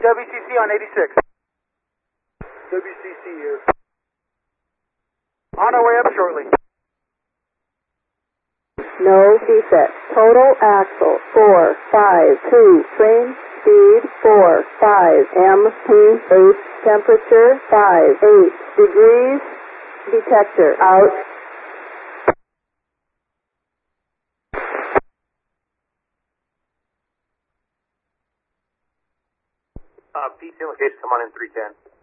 WCC on 86. WCC here. On our way up shortly. No defect. Total axle 452. Train speed 45. MT8. Temperature 58 degrees. Detector out. PC location, come on in 310.